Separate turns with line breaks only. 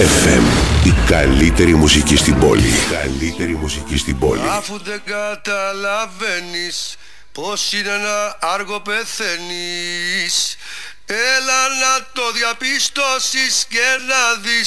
FM. Η καλύτερη μουσική στην πόλη. Η καλύτερη μουσική στην πόλη.
Αφού δεν καταλαβαίνεις πως είναι ένα άργο πεθαίνεις, έλα να το διαπιστώσεις και να δεις